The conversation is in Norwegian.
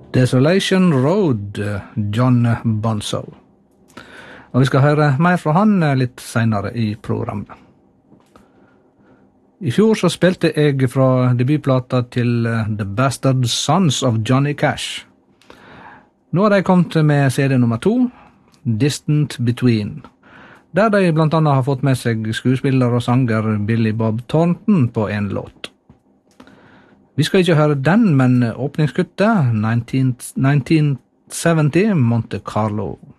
Desolation Road, John Bonzo. Og vi skal høre mer fra han litt senere i programmet. I fjor så spilte jeg fra debutplata til The Bastard Sons of Johnny Cash. Nå har de kommet med CD nummer 2, Distant Between, der de blant annet har fått med seg skuespiller og sanger Billy Bob Thornton på en låt. Vi skal ikke høre den, men åpningskuttet 1970 Monte Carlo.